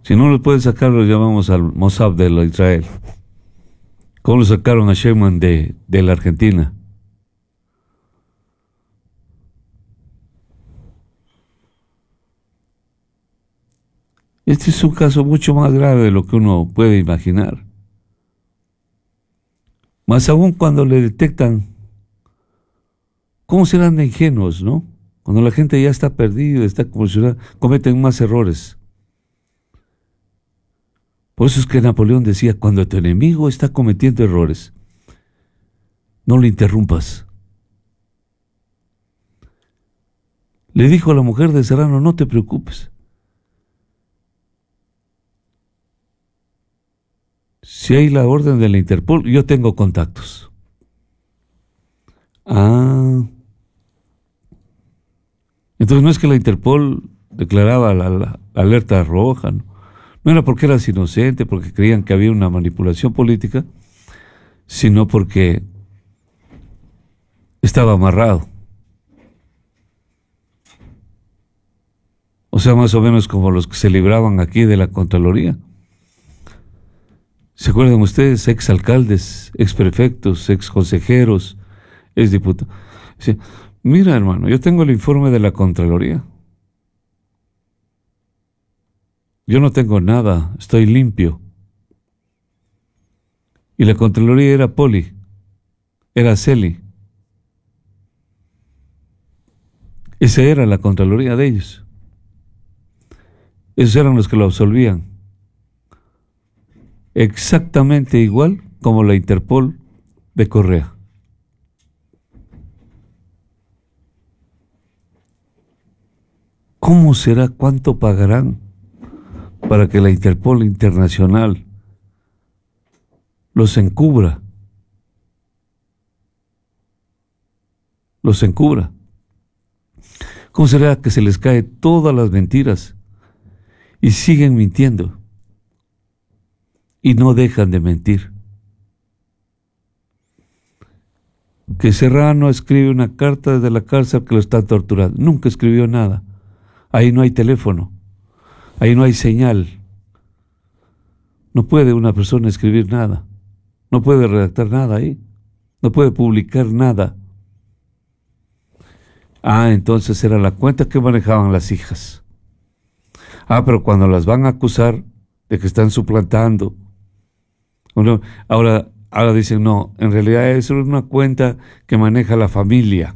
Si no lo pueden sacar, lo llamamos al Mossad de la Israel. ¿Cómo lo sacaron a Sheinbaum de la Argentina? Este es un caso mucho más grave de lo que uno puede imaginar. Más aún cuando le detectan, ¿cómo serán de ingenuos, no? Cuando la gente ya está perdida, está convulsionada, cometen más errores. Por eso es que Napoleón decía, cuando tu enemigo está cometiendo errores, no le interrumpas. Le dijo a la mujer de Serrano, no te preocupes. Si hay la orden de la Interpol, yo tengo contactos. Entonces no es que la Interpol declaraba la alerta roja, ¿no? No era porque eras inocente, porque creían que había una manipulación política, sino porque estaba amarrado. O sea, más o menos como los que se libraban aquí de la Contraloría. ¿Se acuerdan ustedes? Exalcaldes, exprefectos, exconsejeros, exdiputados. Sí. Mira, hermano, yo tengo el informe de la Contraloría. Yo no tengo nada, estoy limpio. Y la Contraloría era Poli, era Celi. Esa era la Contraloría de ellos. Esos eran los que lo absolvían. Exactamente igual como la Interpol de Correa. ¿Cómo será? ¿Cuánto pagarán para que la Interpol internacional los encubra? Los encubra. ¿Cómo será que se les cae todas las mentiras y siguen mintiendo? Y no dejan de mentir. Que Serrano escribe una carta desde la cárcel que lo están torturando. Nunca escribió nada. Ahí no hay teléfono. Ahí no hay señal. No puede una persona escribir nada. No puede redactar nada ahí. No puede publicar nada. Entonces era la cuenta que manejaban las hijas. Pero cuando las van a acusar de que están suplantando, ahora dicen, no, en realidad es una cuenta que maneja la familia.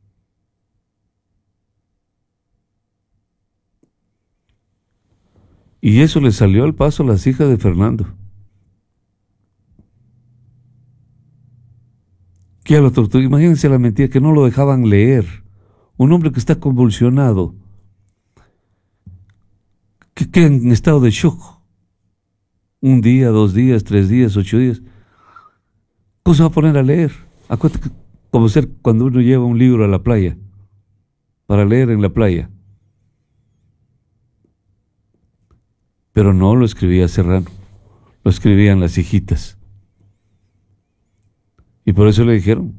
Y eso le salió al paso a las hijas de Fernando. Que a lo torturó. Imagínense la mentira, que no lo dejaban leer. Un hombre que está convulsionado, que queda en estado de shock. 1 día, 2 días, 3 días, 8 días. ¿Cómo se va a poner a leer? Acuérdate que como ser cuando uno lleva un libro a la playa, para leer en la playa. Pero no lo escribía Serrano, lo escribían las hijitas. Y por eso le dijeron,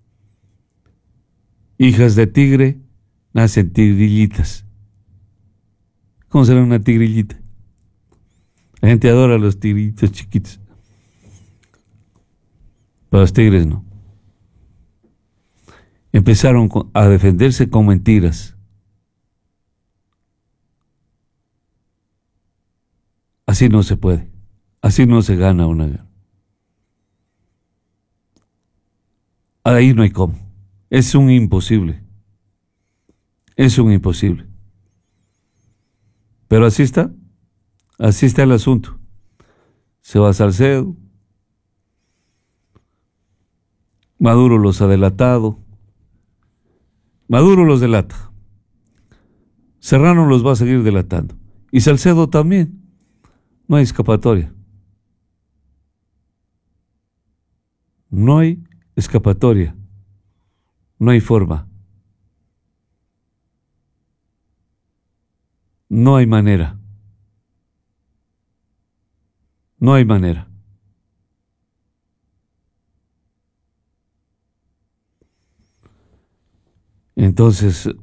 hijas de tigre, nacen tigrillitas. ¿Cómo será una tigrillita? La gente adora a los tigrillitos chiquitos. Pero los tigres no. Empezaron a defenderse con mentiras. Así no se puede. Así no se gana una guerra. Ahí no hay cómo. Es un imposible. Es un imposible. Pero así está. Así está el asunto. Se va a Salcedo. Maduro los ha delatado. Maduro los delata. Serrano los va a seguir delatando. Y Salcedo también. No hay escapatoria. No hay escapatoria. No hay forma. No hay manera. No hay manera. Entonces,